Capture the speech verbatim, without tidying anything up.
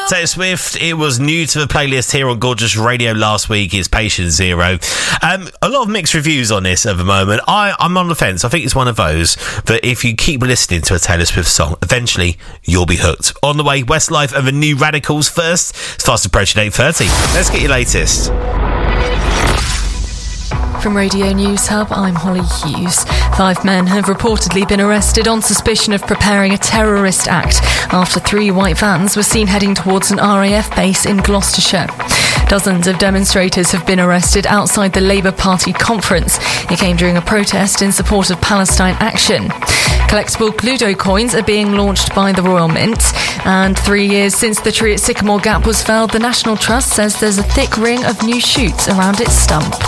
Taylor Swift, it was new to the playlist here on Gorgeous Radio last week. It's Patient Zero. Um, a lot of mixed reviews on this at the moment. I, I'm on the fence. I think it's one of those that if you keep listening to a Taylor Swift song, eventually you'll be hooked. On the way, Westlife and the New Radicals first. It's fast approaching eight thirty. Let's get your latest. From Radio News Hub, I'm Holly Hughes. Five men have reportedly been arrested on suspicion of preparing a terrorist act after three white vans were seen heading towards an R A F base in Gloucestershire. Dozens of demonstrators have been arrested outside the Labour Party conference. It came during a protest in support of Palestine Action. Collectible Cluedo coins are being launched by the Royal Mint. And three years since the tree at Sycamore Gap was felled, the National Trust says there's a thick ring of new shoots around its stump.